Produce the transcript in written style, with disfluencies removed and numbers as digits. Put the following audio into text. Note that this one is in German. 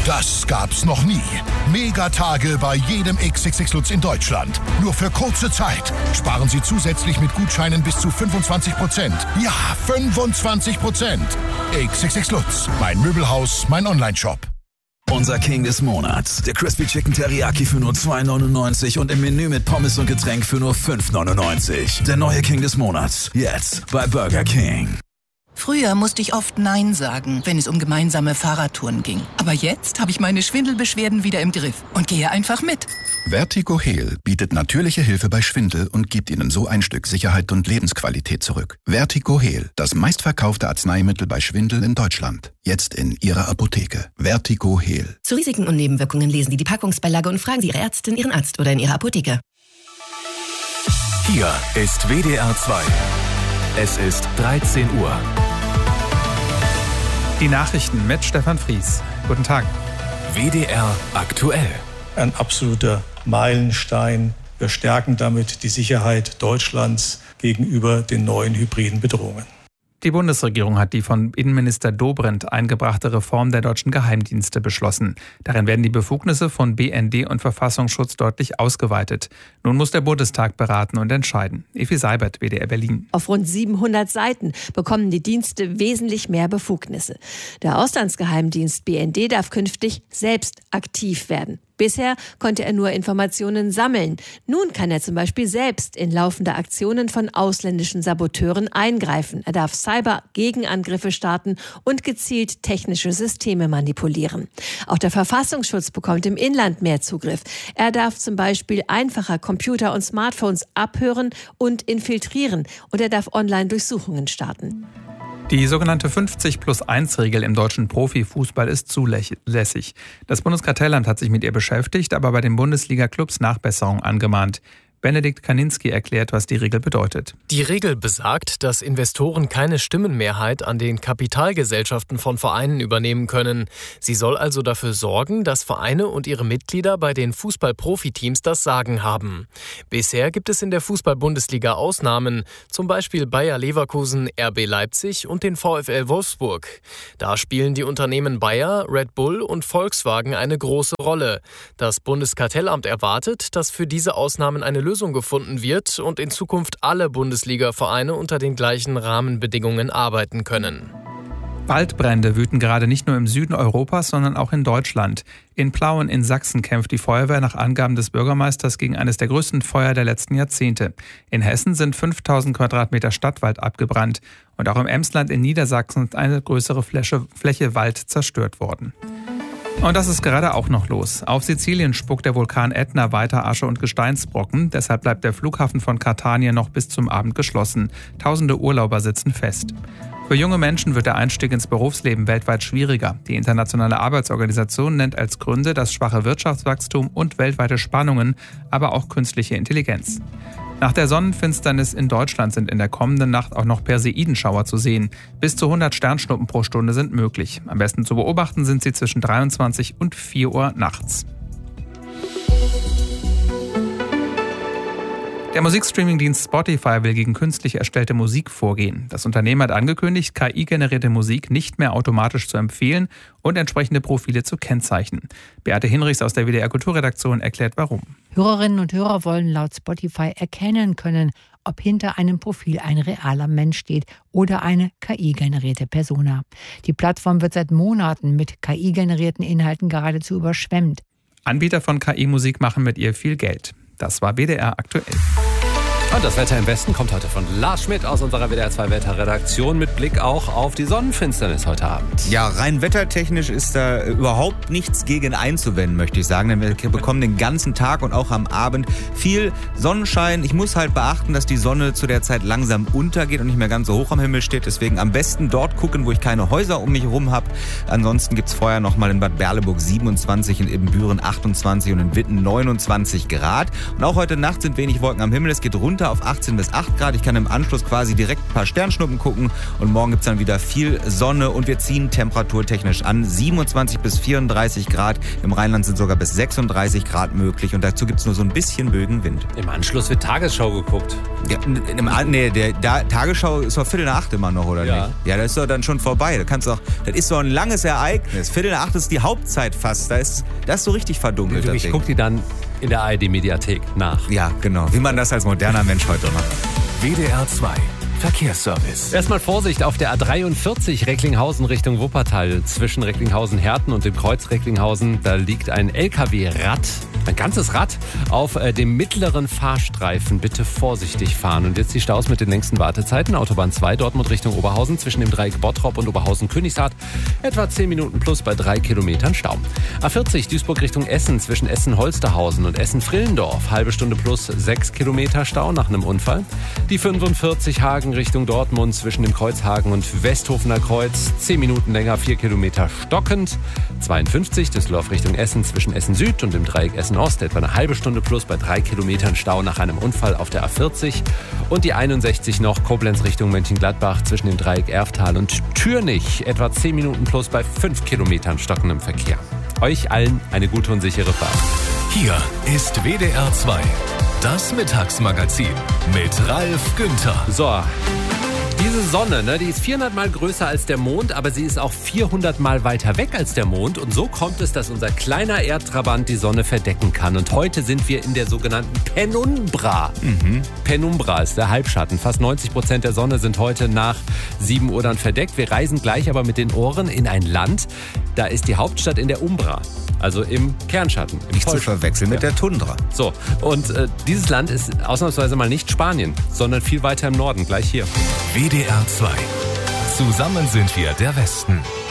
Das gab's noch nie. Megatage bei jedem XXX Lutz in Deutschland. Nur für kurze Zeit. Sparen Sie zusätzlich mit Gutscheinen bis zu 25%. Ja, 25%. XXX Lutz. Mein Möbelhaus, mein Onlineshop. Unser King des Monats. Der Crispy Chicken Teriyaki für nur $2,99 und im Menü mit Pommes und Getränk für nur $5,99. Der neue King des Monats. Jetzt bei Burger King. Früher musste ich oft Nein sagen, wenn es um gemeinsame Fahrradtouren ging. Aber jetzt habe ich meine Schwindelbeschwerden wieder im Griff und gehe einfach mit. Vertigo Heal bietet natürliche Hilfe bei Schwindel und gibt Ihnen so ein Stück Sicherheit und Lebensqualität zurück. Vertigo Heal, das meistverkaufte Arzneimittel bei Schwindel in Deutschland. Jetzt in Ihrer Apotheke. Vertigo Heal. Zu Risiken und Nebenwirkungen lesen Sie die Packungsbeilage und fragen Sie Ihre Ärztin, Ihren Arzt oder in Ihrer Apotheke. Hier ist WDR 2. Es ist 13 Uhr. Die Nachrichten mit Stefan Fries. Guten Tag. WDR aktuell. Ein absoluter Meilenstein. Wir stärken damit die Sicherheit Deutschlands gegenüber den neuen hybriden Bedrohungen. Die Bundesregierung hat die von Innenminister Dobrindt eingebrachte Reform der deutschen Geheimdienste beschlossen. Darin werden die Befugnisse von BND und Verfassungsschutz deutlich ausgeweitet. Nun muss der Bundestag beraten und entscheiden. Evi Seibert, WDR Berlin. Auf rund 700 Seiten bekommen die Dienste wesentlich mehr Befugnisse. Der Auslandsgeheimdienst BND darf künftig selbst aktiv werden. Bisher konnte er nur Informationen sammeln. Nun kann er zum Beispiel selbst in laufende Aktionen von ausländischen Saboteuren eingreifen. Er darf Cyber-Gegenangriffe starten und gezielt technische Systeme manipulieren. Auch der Verfassungsschutz bekommt im Inland mehr Zugriff. Er darf zum Beispiel einfacher Computer und Smartphones abhören und infiltrieren. Und er darf Online-Durchsuchungen starten. Die sogenannte 50+1-Regel im deutschen Profifußball ist zulässig. Das Bundeskartellamt hat sich mit ihr beschäftigt, aber bei den Bundesliga-Clubs Nachbesserung angemahnt. Benedikt Kaninski erklärt, was die Regel bedeutet. Die Regel besagt, dass Investoren keine Stimmenmehrheit an den Kapitalgesellschaften von Vereinen übernehmen können. Sie soll also dafür sorgen, dass Vereine und ihre Mitglieder bei den Fußball-Profiteams das Sagen haben. Bisher gibt es in der Fußball-Bundesliga Ausnahmen, zum Beispiel Bayer Leverkusen, RB Leipzig und den VfL Wolfsburg. Da spielen die Unternehmen Bayer, Red Bull und Volkswagen eine große Rolle. Das Bundeskartellamt erwartet, dass für diese Ausnahmen eine Lösung gefunden wird und in Zukunft alle Bundesliga-Vereine unter den gleichen Rahmenbedingungen arbeiten können. Waldbrände wüten gerade nicht nur im Süden Europas, sondern auch in Deutschland. In Plauen in Sachsen kämpft die Feuerwehr nach Angaben des Bürgermeisters gegen eines der größten Feuer der letzten Jahrzehnte. In Hessen sind 5000 Quadratmeter Stadtwald abgebrannt. Und auch im Emsland in Niedersachsen ist eine größere Fläche Wald zerstört worden. Und das ist gerade auch noch los. Auf Sizilien spuckt der Vulkan Ätna weiter Asche und Gesteinsbrocken. Deshalb bleibt der Flughafen von Catania noch bis zum Abend geschlossen. Tausende Urlauber sitzen fest. Für junge Menschen wird der Einstieg ins Berufsleben weltweit schwieriger. Die Internationale Arbeitsorganisation nennt als Gründe das schwache Wirtschaftswachstum und weltweite Spannungen, aber auch künstliche Intelligenz. Nach der Sonnenfinsternis in Deutschland sind in der kommenden Nacht auch noch Perseidenschauer zu sehen. Bis zu 100 Sternschnuppen pro Stunde sind möglich. Am besten zu beobachten sind sie zwischen 23 und 4 Uhr nachts. Der Musikstreaming-Dienst Spotify will gegen künstlich erstellte Musik vorgehen. Das Unternehmen hat angekündigt, KI-generierte Musik nicht mehr automatisch zu empfehlen und entsprechende Profile zu kennzeichnen. Beate Hinrichs aus der WDR Kulturredaktion erklärt, warum. Hörerinnen und Hörer wollen laut Spotify erkennen können, ob hinter einem Profil ein realer Mensch steht oder eine KI-generierte Persona. Die Plattform wird seit Monaten mit KI-generierten Inhalten geradezu überschwemmt. Anbieter von KI-Musik machen mit ihr viel Geld. Das war WDR aktuell. Und das Wetter im Westen kommt heute von Lars Schmidt aus unserer WDR 2 Wetterredaktion mit Blick auch auf die Sonnenfinsternis heute Abend. Ja, rein wettertechnisch ist da überhaupt nichts gegen einzuwenden, möchte ich sagen. Denn wir bekommen den ganzen Tag und auch am Abend viel Sonnenschein. Ich muss halt beachten, dass die Sonne zu der Zeit langsam untergeht und nicht mehr ganz so hoch am Himmel steht. Deswegen am besten dort gucken, wo ich keine Häuser um mich herum habe. Ansonsten gibt es vorher nochmal in Bad Berleburg 27, in Ibbenbüren 28 und in Witten 29 Grad. Und auch heute Nacht sind wenig Wolken am Himmel. Es geht runter runter auf 18 bis 8 Grad. Ich kann im Anschluss quasi direkt ein paar Sternschnuppen gucken und morgen gibt es dann wieder viel Sonne und wir ziehen temperaturtechnisch an. 27 bis 34 Grad. Im Rheinland sind sogar bis 36 Grad möglich und dazu gibt es nur so ein bisschen Bögenwind. Im Anschluss wird Tagesschau geguckt. Ja, Tagesschau ist doch 7:45 immer noch, oder nicht? Ja, das ist doch dann schon vorbei. Das ist so ein langes Ereignis. 7:45 ist die Hauptzeit fast. Das ist so richtig verdunkelt. Ich gucke die dann in der ARD-Mediathek nach. Ja, genau. Wie man das als moderner Mensch heute macht. WDR 2 Verkehrsservice. Erstmal Vorsicht auf der A43 Recklinghausen Richtung Wuppertal. Zwischen Recklinghausen-Herten und dem Kreuz Recklinghausen, da liegt ein LKW-Rad, ein ganzes Rad, auf dem mittleren Fahrstreifen. Bitte vorsichtig fahren. Und jetzt die Staus mit den längsten Wartezeiten. Autobahn 2 Dortmund Richtung Oberhausen zwischen dem Dreieck Bottrop und Oberhausen-Königshardt. Etwa 10 Minuten plus bei 3 Kilometern Stau. A40 Duisburg Richtung Essen zwischen Essen-Holsterhausen und Essen-Frillendorf. Halbe Stunde plus 6 Kilometer Stau nach einem Unfall. Die 45 Hagen Richtung Dortmund zwischen dem Kreuzhagen und Westhofener Kreuz. 10 Minuten länger, 4 Kilometer stockend. 52 Düsseldorf Richtung Essen zwischen Essen Süd und dem Dreieck Essen Ost. Etwa eine halbe Stunde plus bei 3 Kilometern Stau nach einem Unfall auf der A40. Und die 61 noch Koblenz Richtung Mönchengladbach zwischen dem Dreieck Erftal und Türnich. Etwa 10 Minuten plus bei 5 Kilometern stockendem Verkehr. Euch allen eine gute und sichere Fahrt. Hier ist WDR 2. Das Mittagsmagazin mit Ralf Günther. So, diese Sonne, die ist 400 Mal größer als der Mond, aber sie ist auch 400 Mal weiter weg als der Mond. Und so kommt es, dass unser kleiner Erdtrabant die Sonne verdecken kann. Und heute sind wir in der sogenannten Penumbra. Penumbra ist der Halbschatten. Fast 90% der Sonne sind heute nach 7 Uhr dann verdeckt. Wir reisen gleich aber mit den Ohren in ein Land. Da ist die Hauptstadt in der Umbra. Also im Kernschatten. Nicht zu verwechseln mit der Tundra. So, und dieses Land ist ausnahmsweise mal nicht Spanien, sondern viel weiter im Norden, gleich hier. WDR 2. Zusammen sind wir der Westen.